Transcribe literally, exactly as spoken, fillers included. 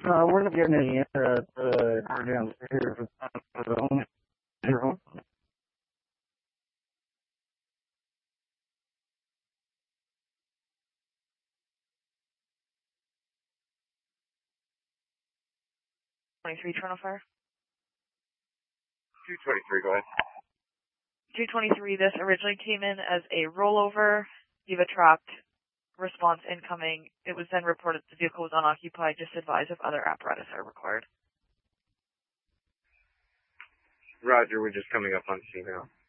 Uh, we're not getting any internet, uh, car downstairs for the home. Your home. twenty-three Toronto Fire. two twenty-three, go ahead. two twenty-three, this originally came in as a rollover. You've trapped. Response incoming. It was then reported the vehicle was unoccupied. Just advise if other apparatus are required. Roger, we're just coming up on scene now.